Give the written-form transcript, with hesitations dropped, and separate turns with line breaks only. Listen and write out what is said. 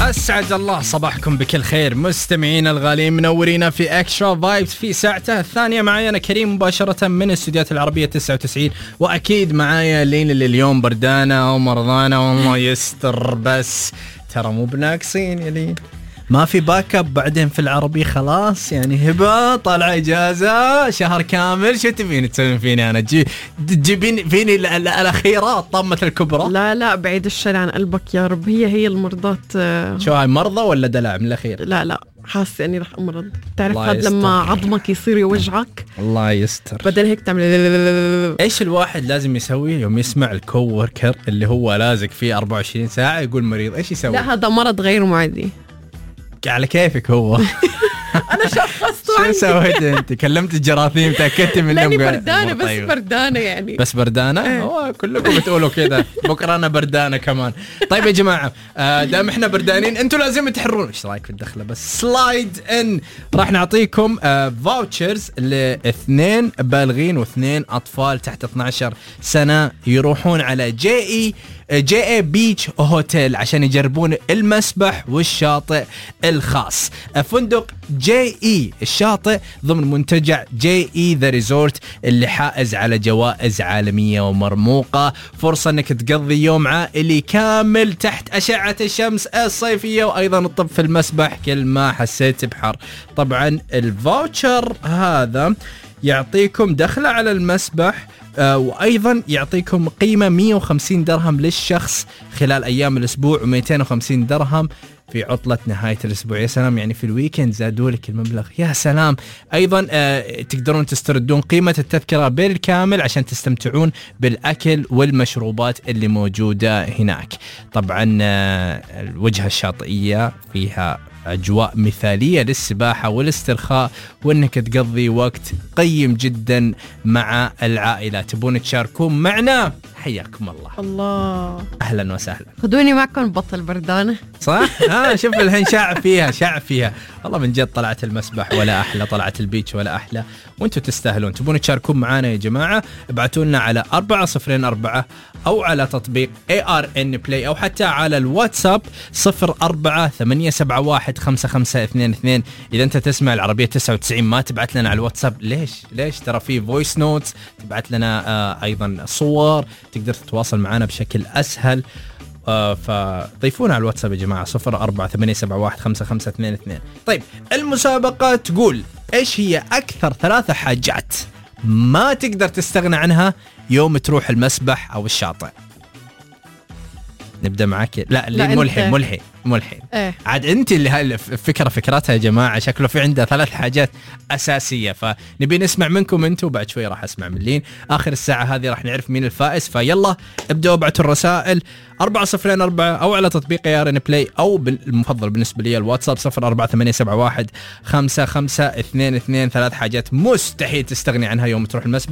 أسعد الله صباحكم بكل خير مستمعين الغاليين، منورين في اكسترا فايبس في ساعته الثانية. معايا أنا كريم مباشرة من الاستديوهات العربية 99، وأكيد معايا لين اللي اليوم بردانة ومرضانة والله يستر، بس ترى مو بناقصين يا لين، ما في باك اب بعدين في العربي خلاص، يعني هبه طالعه اجازه شهر كامل. شو تبين تسوين فيني انا؟ تجيبين فيني الاخيره طامه الكبرى؟
لا بعيد الشر عن قلبك يا رب. هي المرضات.
شو هاي مرضى ولا دلع من الاخير؟
لا حاسه اني رح امرض. تعرف هذا لما عظمك يصير يوجعك؟
الله يستر.
بدل هيك تعمل
ايش الواحد لازم يسوي يوم يسمع الكووركر اللي هو لازق فيه 24 ساعه يقول مريض؟ ايش يسوي؟
لا هذا مرض غير معدي.
على كيفك هو.
انا شخصته.
شو سويت انت؟ كلمت الجراثيم تاكدت من
لاني بردانه، بس بردانه يعني
بس بردانه. هو كلكم بتقولوا كذا، بكره انا بردانه كمان. طيب يا جماعه، دام احنا بردانين انتم لازم تحرون. ايش رايك في الدخله بس؟ سلايد ان راح نعطيكم فاوتشرز لاثنين بالغين واثنين اطفال تحت 12 سنه يروحون على جي اي بيتش هوتيل عشان يجربون المسبح والشاطئ الخاص. فندق جي اي الشاطئ ضمن منتجع جي اي ذا ريزورت اللي حائز على جوائز عالمية ومرموقة. فرصة انك تقضي يوم عائلي كامل تحت أشعة الشمس الصيفية، وايضا الطب في المسبح كل ما حسيت بحر. طبعا الفاوتشر هذا يعطيكم دخلة على المسبح، وأيضا يعطيكم قيمة 150 درهم للشخص خلال أيام الأسبوع، و250 درهم في عطلة نهاية الأسبوع. يا سلام، يعني في الويكند زادوا لك المبلغ، يا سلام. أيضا تقدرون تستردون قيمة التذكرة بالكامل عشان تستمتعون بالأكل والمشروبات اللي موجودة هناك. طبعا الوجهة الشاطئية فيها أجواء مثالية للسباحة والاسترخاء، وأنك تقضي وقت قيم جدا مع العائلة. تبون تشاركون معنا؟ حياكم الله. أهلا وسهلا.
خذوني معكم بطل بردانة
صح؟ شوف الحين شاع فيها والله من جد. طلعت المسبح ولا أحلى، طلعت البيتش ولا أحلى، وانتم تستاهلون. تبون تشاركون معنا يا جماعة؟ ابعتوا لنا على 404 أو على تطبيق ARN Play أو حتى على الواتساب 0487155522. إذا أنت تسمع العربية 99 ما تبعت لنا على الواتساب ليش؟ ترى في فويس نوتس تبعت لنا، أيضا صور تقدر تتواصل معنا بشكل أسهل. فضيفونا على الواتساب يا جماعة 0487155522. طيب المسابقة تقول ايش هي أكثر 3 حاجات ما تقدر تستغنى عنها يوم تروح المسبح أو الشاطئ؟ نبدأ معك. لا ملحي. عاد انت اللي هاي فكرتها يا جماعة، شكله في عنده 3 حاجات أساسية، فنبي نسمع منكم انتم، وبعد شوي راح اسمع من لين. آخر الساعة هذه راح نعرف مين الفائز. فيلا ابدأوا ابعتوا الرسائل 404 أو على تطبيق ARN Play، أو بالمفضل بالنسبة لي الواتساب 0487155522. 3 حاجات مستحيل تستغني عنها يوم تروح المسبح.